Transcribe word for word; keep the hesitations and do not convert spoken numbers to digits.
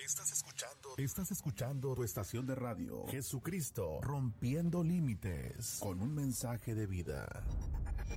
Estás escuchando, estás escuchando tu estación de radio, Jesucristo, rompiendo límites, con un mensaje de vida.